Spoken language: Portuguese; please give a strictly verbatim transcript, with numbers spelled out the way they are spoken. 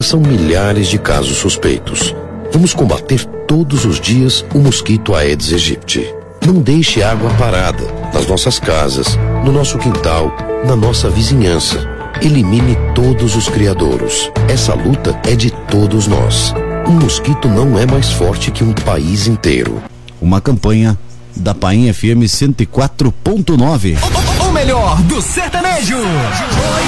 são milhares de casos suspeitos. Vamos combater todos os dias o mosquito Aedes aegypti. Não deixe água parada nas nossas casas, no nosso quintal, na nossa vizinhança. Elimine todos os criadouros. Essa luta é de todos nós. Um mosquito não é mais forte que um país inteiro. Uma campanha da Painha F M cento e quatro ponto nove. O melhor do sertanejo.